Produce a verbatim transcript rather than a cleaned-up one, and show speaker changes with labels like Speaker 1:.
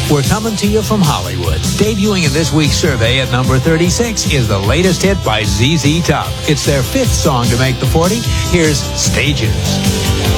Speaker 1: We're coming to you from Hollywood. Debuting in this week's survey at number thirty-six is the latest hit by Z Z Top. It's their fifth song to make the forty. Here's Stages.